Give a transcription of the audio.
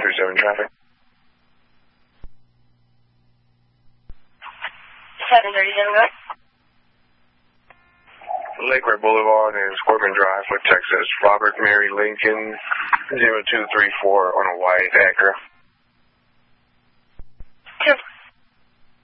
137 traffic. 737, go. Lakeway Boulevard and Scorpion Drive, Wood, Texas. Robert Mary Lincoln 0234 on a white Acura.